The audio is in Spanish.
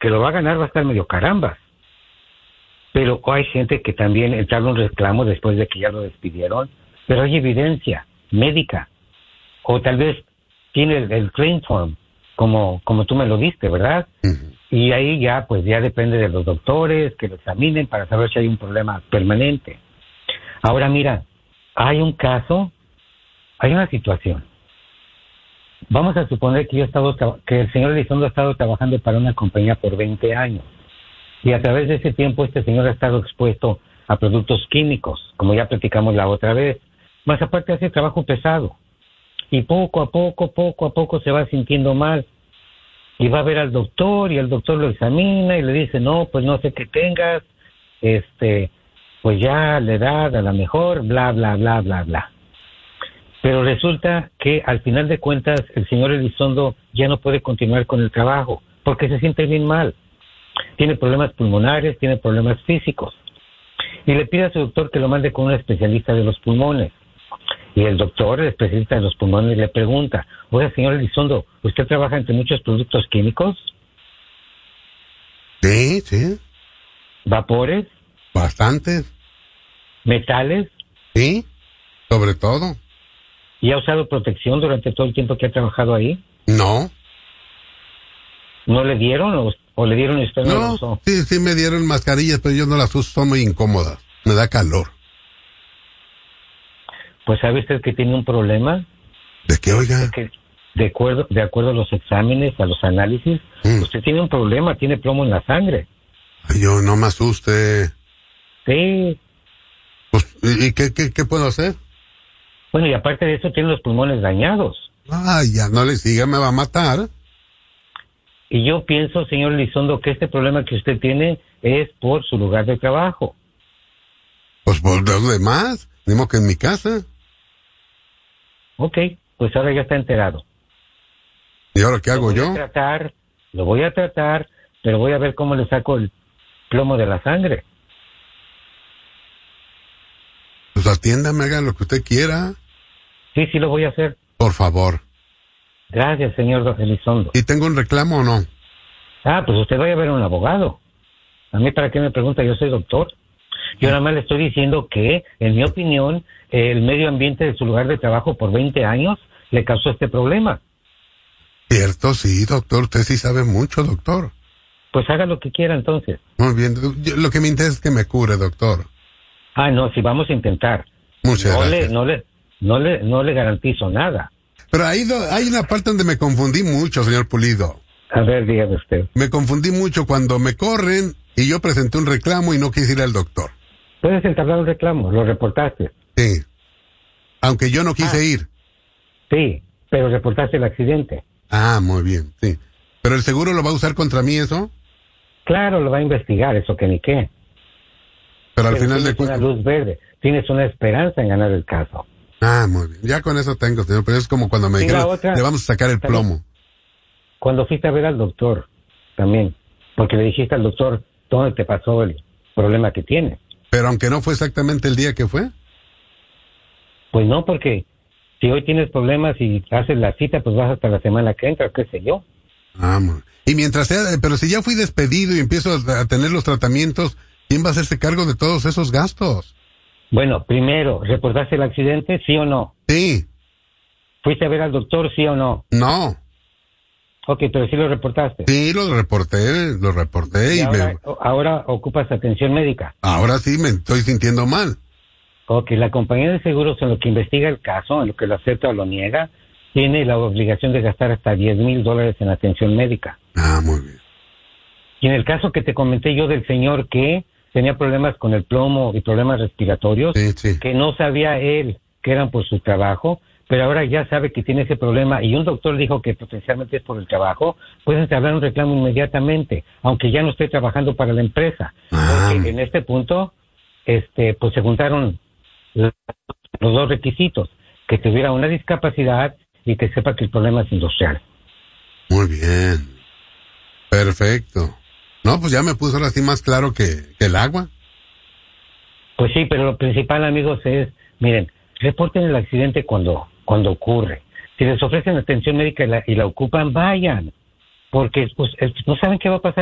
que lo va a ganar va a estar medio carambas. Pero hay gente que también entraron un reclamo después de que ya lo despidieron, pero hay evidencia médica, o tal vez tiene el claim form, como tú me lo diste, ¿verdad? Uh-huh. Y ahí ya, pues ya depende de los doctores que lo examinen para saber si hay un problema permanente. Ahora mira, hay un caso, hay una situación. Vamos a suponer que que el señor Elizondo ha estado trabajando para una compañía por 20 años. Y a través de ese tiempo este señor ha estado expuesto a productos químicos, como ya platicamos la otra vez. Más aparte hace trabajo pesado. Y poco a poco se va sintiendo mal. Y va a ver al doctor y el doctor lo examina y le dice, no, pues no sé qué tengas, pues ya la edad a lo mejor, bla, bla, bla, bla, bla. Pero resulta que al final de cuentas el señor Elizondo ya no puede continuar con el trabajo porque se siente bien mal. Tiene problemas pulmonares, tiene problemas físicos. Y le pide a su doctor que lo mande con un especialista de los pulmones. Y el doctor, el especialista de los pulmones, le pregunta, oiga, señor Elizondo, ¿usted trabaja entre muchos productos químicos? Sí. ¿Vapores? Bastantes. ¿Metales? Sí, sobre todo. ¿Y ha usado protección durante todo el tiempo que ha trabajado ahí? No. ¿No le dieron o le dieron y usted no lo usó? Sí me dieron mascarillas, pero yo no las uso, son muy incómodas. Me da calor. Pues ¿sabe usted que tiene un problema? ¿De qué, oiga? De acuerdo a los exámenes, a los análisis, usted tiene un problema, tiene plomo en la sangre. Ay, yo no me asuste. Sí. Pues, ¿y qué puedo hacer? Bueno, y aparte de eso tiene los pulmones dañados. Ay, ya no le siga, me va a matar. Y yo pienso, señor Elizondo, que este problema que usted tiene es por su lugar de trabajo. Pues por los demás, mismo que en mi casa. Ok, pues ahora ya está enterado. ¿Y ahora qué hago yo? Lo voy a tratar, pero voy a ver cómo le saco el plomo de la sangre. Pues atiéndame, haga lo que usted quiera. Sí, lo voy a hacer. Por favor. Gracias, señor Elizondo. ¿Y tengo un reclamo o no? Pues usted vaya a ver a un abogado. A mí, ¿para qué me pregunta? Yo soy doctor. Yo nada más le estoy diciendo que, en mi opinión, el medio ambiente de su lugar de trabajo por 20 años le causó este problema. Cierto, sí, doctor. Usted sí sabe mucho, doctor. Pues haga lo que quiera, entonces. Muy bien. Lo que me interesa es que me cure, doctor. No, sí, vamos a intentar. Muchas gracias. No le garantizo nada. Pero hay una parte donde me confundí mucho, señor Pulido. A ver, dígame usted. Me confundí mucho cuando me corren y yo presenté un reclamo y no quise ir al doctor. Puedes entablar un reclamo, lo reportaste. Sí. Aunque yo no quise ir. Sí, pero reportaste el accidente. Muy bien, sí. ¿Pero el seguro lo va a usar contra mí eso? Claro, lo va a investigar, eso que ni qué. Pero al final de cuentas... Tienes una luz verde, tienes una esperanza en ganar el caso. Muy bien. Ya con eso tengo, señor, pero es como cuando me dijeron, le vamos a sacar el plomo. Cuando fuiste a ver al doctor, también, porque le dijiste al doctor dónde te pasó el problema que tienes. Pero aunque no fue exactamente el día que fue. Pues no, porque si hoy tienes problemas y haces la cita, pues vas hasta la semana que entra, qué sé yo. Y mientras sea, pero si ya fui despedido y empiezo a tener los tratamientos, ¿quién va a hacerse cargo de todos esos gastos? Bueno, primero, ¿reportaste el accidente, sí o no? Sí. ¿Fuiste a ver al doctor, sí o no? No. Ok, pero sí lo reportaste. Sí, lo reporté. Ahora ocupas atención médica. Ahora sí me estoy sintiendo mal. Ok, la compañía de seguros en lo que investiga el caso, en lo que lo acepta o lo niega, tiene la obligación de gastar hasta $10,000 en atención médica. Muy bien. Y en el caso que te comenté yo del señor que tenía problemas con el plomo y problemas respiratorios, sí. que no sabía él que eran por su trabajo, pero ahora ya sabe que tiene ese problema y un doctor dijo que potencialmente es por el trabajo, puedes hablar un reclamo inmediatamente, aunque ya no esté trabajando para la empresa. Porque en este punto, pues se juntaron los dos requisitos, que tuviera una discapacidad y que sepa que el problema es industrial. Muy bien. Perfecto. No, pues ya me puso ahora sí más claro que el agua. Pues sí, pero lo principal, amigos, es, miren, reporten el accidente cuando ocurre. Si les ofrecen atención médica y la ocupan, vayan, porque pues, no saben qué va a pasar